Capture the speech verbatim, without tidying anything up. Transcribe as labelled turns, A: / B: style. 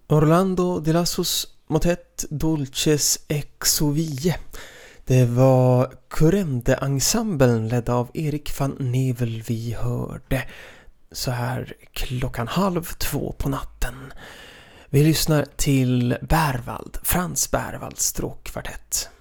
A: Orlando de Lassos motet Dolces ex Vie. Det var Currente-ensemblen ledd av Erik van Nevel vi hörde så här klockan halv två på natten. Vi lyssnar till Berwald, Frans Berwalds stråkkvartett.